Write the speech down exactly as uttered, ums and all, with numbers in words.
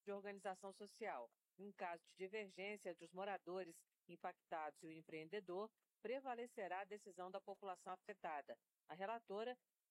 de organização social. Em caso de divergência entre os moradores impactados e o empreendedor, prevalecerá a decisão da população afetada. A relatora